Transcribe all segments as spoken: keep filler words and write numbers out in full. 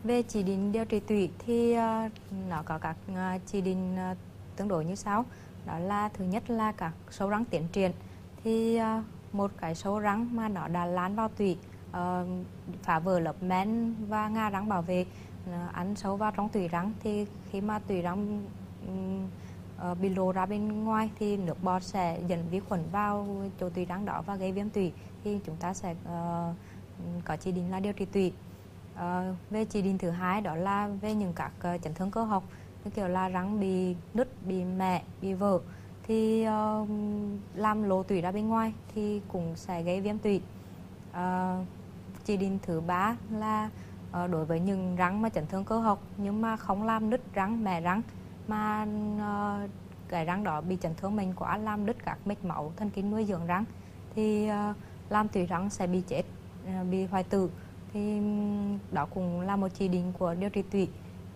Về chỉ định điều trị tủy thì uh, nó có các uh, chỉ định uh, tương đối như sau. Đó là thứ nhất là các sâu răng tiến triển. Thì uh, một cái sâu răng mà nó đã lan vào tủy, uh, phá vỡ lớp men và ngà răng bảo vệ, uh, ăn sâu vào trong tủy răng, thì khi mà tủy răng um, uh, bị lộ ra bên ngoài thì nước bọt sẽ dẫn vi khuẩn vào chỗ tủy răng đó và gây viêm tủy. Thì chúng ta sẽ uh, có chỉ định là điều trị tủy. Uh, về chỉ định thứ hai đó là về những các uh, chấn thương cơ học, như kiểu là răng bị nứt, bị mẻ, bị vỡ, thì uh, làm lộ tủy ra bên ngoài thì cũng sẽ gây viêm tủy. Uh, chỉ định thứ ba là uh, đối với những răng mà chấn thương cơ học nhưng mà không làm nứt răng, mẻ răng, mà uh, cái răng đó bị chấn thương mạnh quá, làm đứt các mạch máu thần kinh nuôi dưỡng răng, thì uh, làm tủy răng sẽ bị chết, uh, bị hoại tử. Thì đó cũng là một chỉ định của điều trị tủy.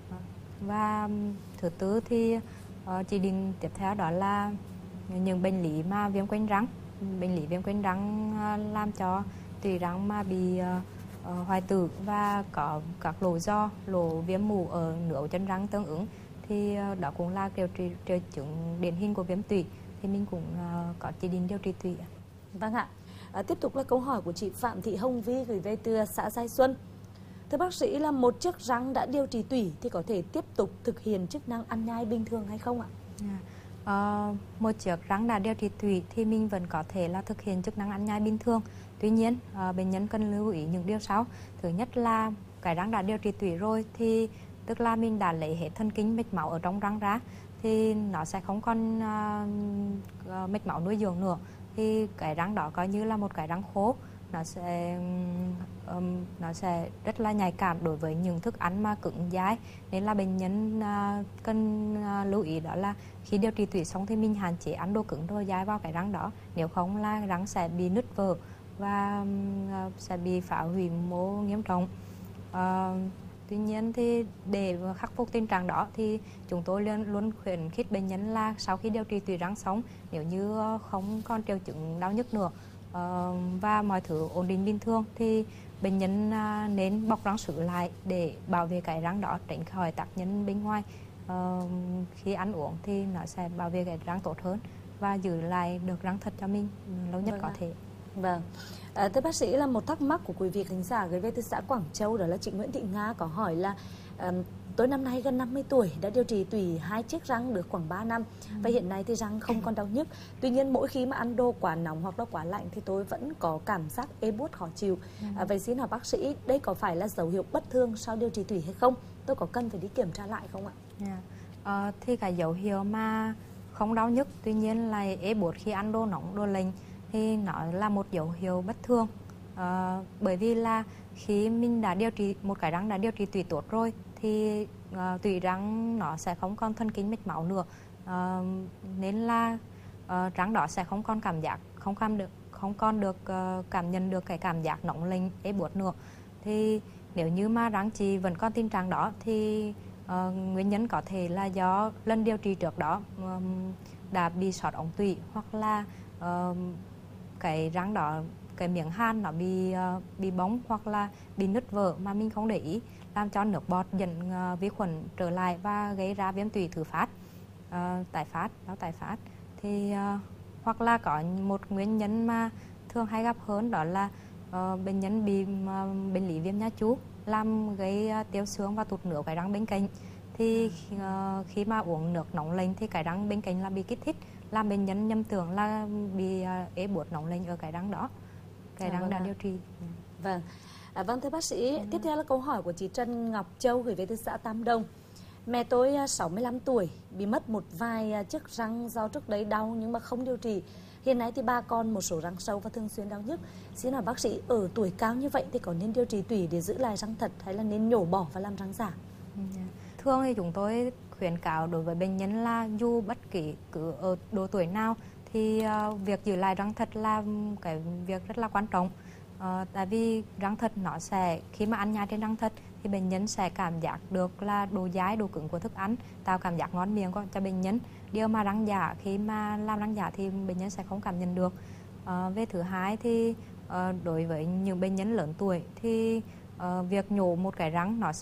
Và thứ tư thì uh, chỉ định tiếp theo đó là những bệnh lý mà viêm quanh răng. Bệnh lý viêm quanh răng uh, làm cho tủy răng mà bị uh, uh, hoại tử và có các lỗ do, lỗ viêm mủ ở nướu chân răng tương ứng, thì uh, đó cũng là triệu, triệu, triệu chứng điển hình của viêm tủy, thì mình cũng uh, có chỉ định điều trị tủy. Vâng ạ. À, tiếp tục là câu hỏi của chị Phạm Thị Hồng Vi gửi về từ xã Giai Xuân. Thưa bác sĩ, là một chiếc răng đã điều trị tủy thì có thể tiếp tục thực hiện chức năng ăn nhai bình thường hay không ạ? Yeah. Uh, một chiếc răng đã điều trị tủy thì mình vẫn có thể là thực hiện chức năng ăn nhai bình thường. Tuy nhiên, uh, bệnh nhân cần lưu ý những điều sau. Thứ nhất là cái răng đã điều trị tủy rồi thì tức là mình đã lấy hết thần kinh mạch máu ở trong răng ra, thì nó sẽ không còn uh, mạch máu nuôi dưỡng nữa. Thì cái răng đó coi như là một cái răng khô, nó sẽ um, nó sẽ rất là nhạy cảm đối với những thức ăn mà cứng dai, nên là bệnh nhân uh, cần uh, lưu ý đó là khi điều trị tủy xong thì mình hạn chế ăn đồ cứng, đồ dai vào cái răng đó, nếu không là răng sẽ bị nứt vỡ và um, uh, sẽ bị phá hủy mô nghiêm trọng. Uh, Tuy nhiên thì để khắc phục tình trạng đó thì chúng tôi luôn luôn khuyến khích bệnh nhân là sau khi điều trị tủy răng xong, nếu như không còn triệu chứng đau nhức nữa uh, và mọi thứ ổn định bình thường, thì bệnh nhân uh, nên bọc răng sứ lại để bảo vệ cái răng đó tránh khỏi tác nhân bên ngoài. Uh, khi ăn uống thì nó sẽ bảo vệ cái răng tốt hơn và giữ lại được răng thật cho mình lâu nhất vâng có à. thể. Vâng. À, thưa bác sĩ, là một thắc mắc của quý vị khán giả gửi về từ xã Quảng Châu, đó là chị Nguyễn Thị Nga có hỏi là um, tôi năm nay gần năm mươi tuổi, đã điều trị tủy hai chiếc răng được khoảng ba năm ừ. và hiện nay thì răng không còn đau nhức. Tuy nhiên mỗi khi mà ăn đồ quá nóng hoặc là quá lạnh thì tôi vẫn có cảm giác ê buốt khó chịu. Ừ. À, vậy xin hỏi bác sĩ, đây có phải là dấu hiệu bất thường sau điều trị tủy hay không? Tôi có cần phải đi kiểm tra lại không ạ? Yeah. À, thì cái dấu hiệu mà không đau nhức tuy nhiên lại ê buốt khi ăn đồ nóng, đồ lạnh thì nó là một dấu hiệu bất thường. À, bởi vì là khi mình đã điều trị một cái răng đã điều trị tủy tốt rồi thì uh, tủy răng nó sẽ không còn thần kinh mạch máu nữa, uh, nên là uh, răng đó sẽ không còn cảm giác không cảm được không còn được uh, cảm nhận được cái cảm giác nóng lạnh ê buốt nữa. Thì nếu như mà răng chị vẫn còn tình trạng đó thì uh, nguyên nhân có thể là do lần điều trị trước đó um, đã bị sót ống tủy, hoặc là uh, cái răng đó, cái miếng hàn nó bị uh, bị bong hoặc là bị nứt vỡ mà mình không để ý, làm cho nước bọt dẫn uh, vi khuẩn trở lại và gây ra viêm tủy thứ phát, uh, tái phát, đó tái phát. Thì uh, hoặc là có một nguyên nhân mà thường hay gặp hơn, đó là uh, bệnh nhân bị uh, bệnh lý viêm nha chu làm gây uh, tiêu xương và tụt nước cái răng bên cạnh. Thì uh, khi mà uống nước nóng lạnh thì cái răng bên cạnh là bị kích thích, làm bệnh nhân nhầm tưởng là bị uh, ê buốt nóng lạnh ở cái răng đó, cái răng à, vâng đã à. điều trị. Vâng. À, vâng thưa bác sĩ, ừ. tiếp theo là câu hỏi của chị Trân Ngọc Châu gửi về từ xã Tam Đông. Mẹ tôi sáu mươi lăm tuổi, bị mất một vài chiếc răng do trước đấy đau nhưng mà không điều trị. Hiện nay thì ba con một số răng sâu và thường xuyên đau nhức. Xin hỏi bác sĩ, ở tuổi cao như vậy thì có nên điều trị tủy để giữ lại răng thật hay là nên nhổ bỏ và làm răng giả? Ừ. Thường thì chúng tôi khuyến cáo đối với bệnh nhân là dù bất kỳ cứ ở độ tuổi nào thì uh, việc giữ lại răng thật là cái việc rất là quan trọng. Uh, tại vì răng thật nó sẽ, khi mà ăn nhai trên răng thật thì bệnh nhân sẽ cảm giác được là độ dai, độ cứng của thức ăn, tạo cảm giác ngon miệng cho bệnh nhân. Điều mà răng giả, khi mà làm răng giả thì bệnh nhân sẽ không cảm nhận được. Uh, về thứ hai thì uh, đối với những bệnh nhân lớn tuổi thì uh, việc nhổ một cái răng nó